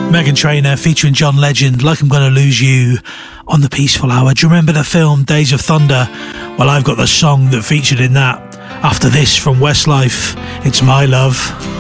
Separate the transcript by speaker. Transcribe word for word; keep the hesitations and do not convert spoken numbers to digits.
Speaker 1: Meghan Trainor featuring John Legend, Like I'm Gonna Lose You, on the Peaceful Hour. Do you remember the film Days of Thunder? Well, I've got the song that featured in that. After this, from Westlife, it's My Love.